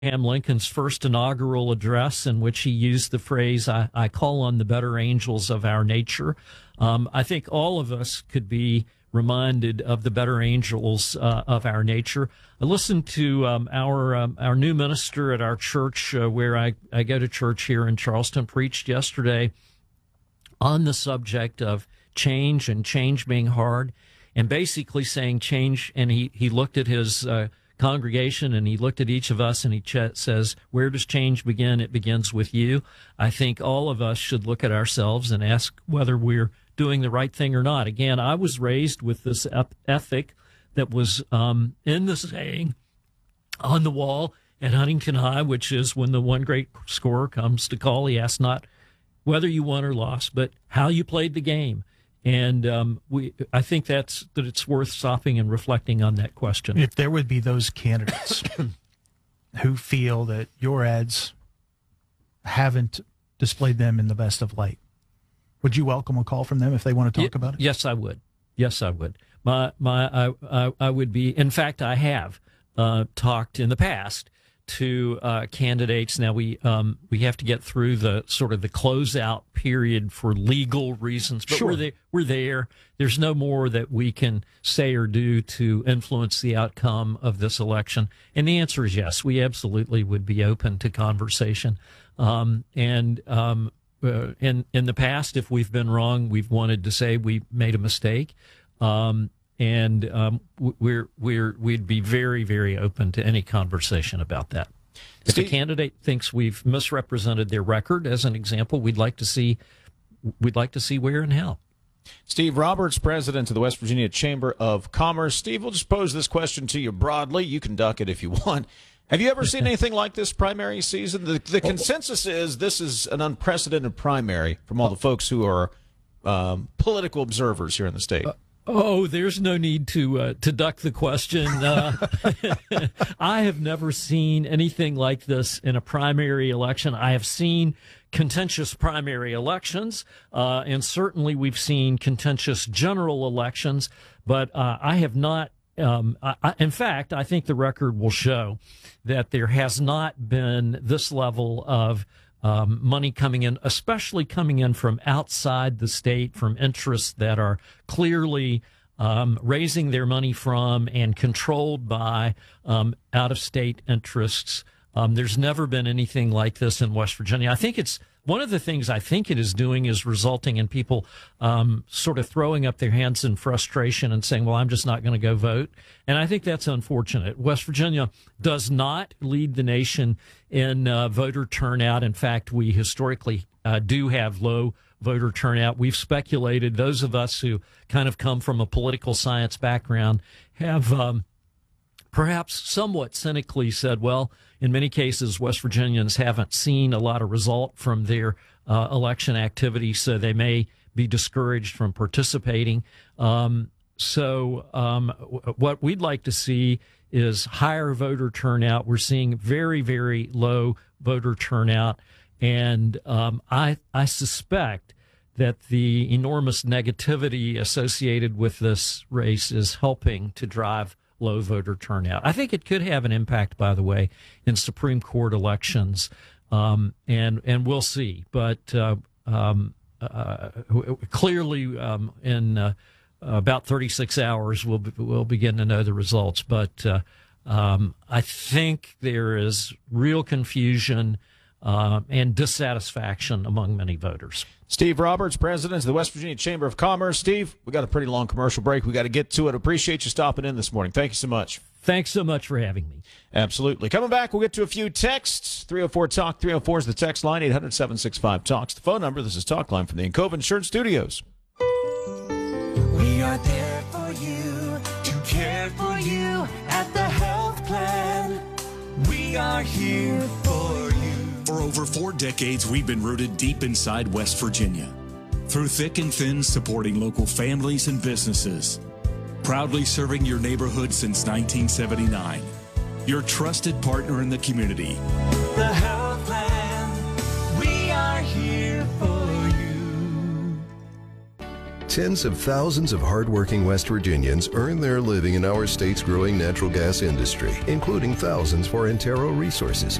Abraham Lincoln's first inaugural address, in which he used the phrase, I call on the better angels of our nature. I think all of us could be reminded of the better angels of our nature. I listened to our new minister at our church, where I go to church here in Charleston, preached yesterday on the subject of change and change being hard, and basically saying change. And he looked at his congregation, and he looked at each of us, and he says, where does change begin? It begins with you. I think all of us should look at ourselves and ask whether we're doing the right thing or not. Again, I was raised with this ethic that was in the saying on the wall at Huntington High, which is, when the one great scorer comes to call, he asks not whether you won or lost, but how you played the game. And I think that it's worth stopping and reflecting on that question. If there would be those candidates who feel that your ads haven't displayed them in the best of light, would you welcome a call from them if they want to talk about it? Yes, I would. Yes, I would. I would be. In fact, I have talked in the past to candidates. Now we have to get through the sort of the closeout period for legal reasons, but sure. we're there. There's no more that we can say or do to influence the outcome of this election. And the answer is yes. We absolutely would be open to conversation. In the past, if we've been wrong, we've wanted to say we made a mistake. We'd be very, very open to any conversation about that. If a candidate thinks we've misrepresented their record, as an example, we'd like to see where and how. Steve Roberts, president of the West Virginia Chamber of Commerce. Steve, we'll just pose this question to you broadly. You can duck it if you want. Have you ever seen anything like this primary season? The consensus is this is an unprecedented primary from all the folks who are political observers here in the state. There's no need to duck the question. I have never seen anything like this in a primary election. I have seen contentious primary elections, and certainly we've seen contentious general elections, but I have not. In fact, I think the record will show that there has not been this level of money coming in, especially coming in from outside the state, from interests that are clearly raising their money from and controlled by out-of-state interests. There's never been anything like this in West Virginia. I think it's one of the things I think it is doing is resulting in people sort of throwing up their hands in frustration and saying, well, I'm just not going to go vote. And I think that's unfortunate. West Virginia does not lead the nation in voter turnout. In fact, we historically do have low voter turnout. We've speculated, those of us who kind of come from a political science background have perhaps somewhat cynically said, well, in many cases, West Virginians haven't seen a lot of result from their election activity, so they may be discouraged from participating. What we'd like to see is higher voter turnout. We're seeing very, very low voter turnout, and I suspect that the enormous negativity associated with this race is helping to drive low voter turnout. I think it could have an impact, by the way, in Supreme Court elections, and we'll see. But clearly, in about 36 hours, we'll begin to know the results. But I think there is real confusion and dissatisfaction among many voters. Steve Roberts, president of the West Virginia Chamber of Commerce. Steve, we got a pretty long commercial break. We got to get to it. Appreciate you stopping in this morning. Thank you so much. Thanks so much for having me. Absolutely. Coming back, we'll get to a few texts. 304-TALK, 304 is the text line, 800-765-TALK's the phone number. This is Talk Line from the Encova Insurance Studios. We are there for you, to care for you at the health plan. We are here for you. For over 4 decades, we've been rooted deep inside West Virginia. Through thick and thin, supporting local families and businesses. Proudly serving your neighborhood since 1979. Your trusted partner in the community. The health plan, we are here for you. Tens of thousands of hardworking West Virginians earn their living in our state's growing natural gas industry, including thousands for Antero Resources.